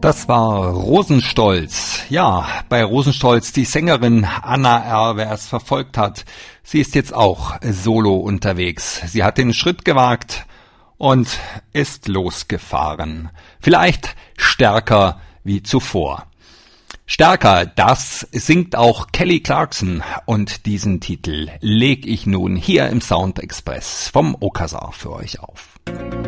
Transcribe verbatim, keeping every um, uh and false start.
Das war Rosenstolz. Ja, bei Rosenstolz die Sängerin Anna R., wer es verfolgt hat. Sie ist jetzt auch solo unterwegs. Sie hat den Schritt gewagt und ist losgefahren. Vielleicht stärker wie zuvor. Stärker, das singt auch Kelly Clarkson und diesen Titel leg ich nun hier im Sound Express vom Okazar für euch auf.